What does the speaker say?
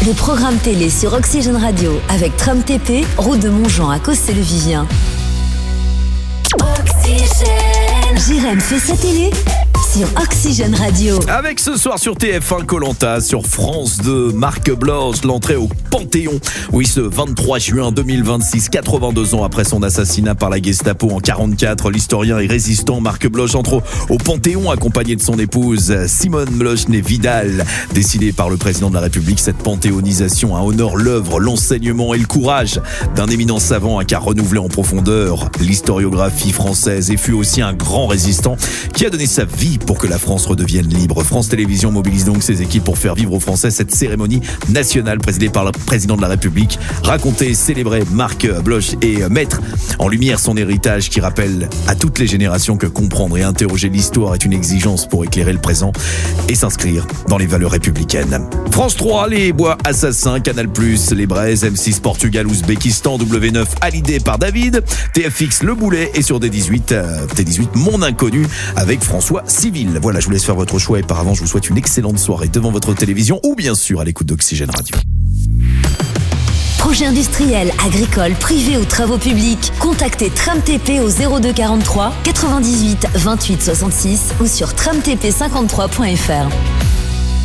Le programme télé sur Oxygène Radio avec Tram TP, route de Montjean à Cossé-le-Vivien. Jérém fait sa télé sur Oxygène Radio. Avec ce soir sur TF1 Koh-Lanta, sur France 2, Marc Bloch, l'entrée au Panthéon. Oui, ce 23 juin 2026, 82 ans après son assassinat par la Gestapo en 44, l'historien et résistant Marc Bloch entre au Panthéon accompagné de son épouse Simone Bloch née Vidal. Décidée par le président de la République, cette panthéonisation honore l'œuvre, l'enseignement et le courage d'un éminent savant qui a renouvelé en profondeur l'historiographie française et fut aussi un grand résistant qui a donné sa vie pour que la France redevienne libre. France Télévisions mobilise donc ses équipes pour faire vivre aux Français cette cérémonie nationale présidée par le président de la République. Raconter, célébrer Marc Bloch et mettre en lumière son héritage qui rappelle à toutes les générations que comprendre et interroger l'histoire est une exigence pour éclairer le présent et s'inscrire dans les valeurs républicaines. France 3, les bois assassins, Canal+, les Braises, M6 Portugal, Ouzbékistan, W9 Hallyday par David, TFX Le Boulet et sur D18, Mon Inconnu avec François Civil. Voilà, je vous laisse faire votre choix et par avance, je vous souhaite une excellente soirée devant votre télévision ou bien sûr à l'écoute d'Oxygène Radio. Projet industriel, agricole, privé ou travaux publics, contactez Tram TP au 02 43 98 28 66 ou sur tramtp53.fr.